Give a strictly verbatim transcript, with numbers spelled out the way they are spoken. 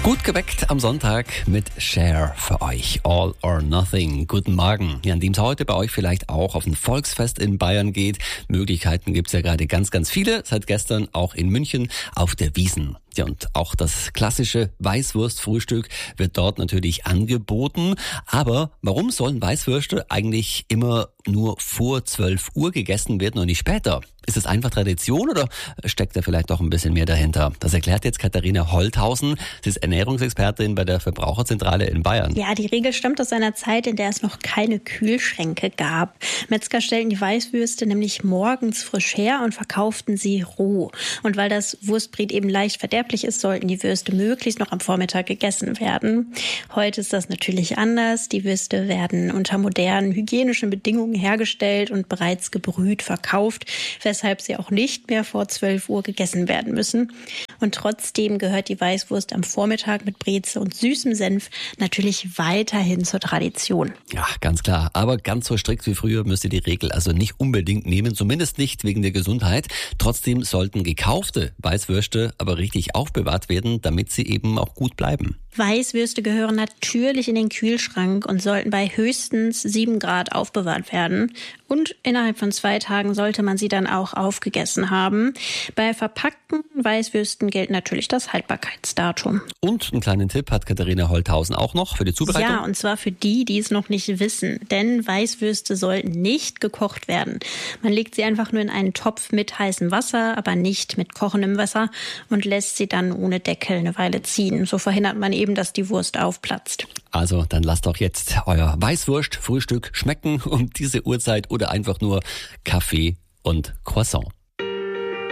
Gut geweckt am Sonntag mit Cher für euch. All or Nothing. Guten Morgen. Ja, an dem es heute bei euch vielleicht auch auf ein Volksfest in Bayern geht. Möglichkeiten gibt's ja gerade ganz, ganz viele. Seit gestern auch in München auf der Wiesn. Ja, und auch das klassische Weißwurstfrühstück wird dort natürlich angeboten. Aber warum sollen Weißwürste eigentlich immer nur vor zwölf Uhr gegessen werden und nicht später? Ist es einfach Tradition oder steckt da vielleicht doch ein bisschen mehr dahinter? Das erklärt jetzt Katharina Holthausen. Sie ist Ernährungsexpertin bei der Verbraucherzentrale in Bayern. Ja, die Regel stammt aus einer Zeit, in der es noch keine Kühlschränke gab. Metzger stellten die Weißwürste nämlich morgens frisch her und verkauften sie roh. Und weil das Wurstbret eben leicht verderblich ist, sollten die Würste möglichst noch am Vormittag gegessen werden. Heute ist das natürlich anders. Die Würste werden unter modernen hygienischen Bedingungen hergestellt und bereits gebrüht verkauft, weshalb sie auch nicht mehr vor zwölf Uhr gegessen werden müssen. Und trotzdem gehört die Weißwurst am Vormittag mit Breze und süßem Senf natürlich weiterhin zur Tradition. Ja, ganz klar. Aber ganz so strikt wie früher müsst ihr die Regel also nicht unbedingt nehmen, zumindest nicht wegen der Gesundheit. Trotzdem sollten gekaufte Weißwürste aber richtig aufbewahrt werden, damit sie eben auch gut bleiben. Weißwürste gehören natürlich in den Kühlschrank und sollten bei höchstens sieben Grad aufbewahrt werden. Und innerhalb von zwei Tagen sollte man sie dann auch aufgegessen haben. Bei verpackten Weißwürsten gilt natürlich das Haltbarkeitsdatum. Und einen kleinen Tipp hat Katharina Holthausen auch noch für die Zubereitung. Ja, und zwar für die, die es noch nicht wissen. Denn Weißwürste sollten nicht gekocht werden. Man legt sie einfach nur in einen Topf mit heißem Wasser, aber nicht mit kochendem Wasser und lässt sie dann ohne Deckel eine Weile ziehen. So verhindert man eben, dass die Wurst aufplatzt. Also dann lasst doch jetzt euer Weißwurst-Frühstück schmecken um diese Uhrzeit oder einfach nur Kaffee und Croissant.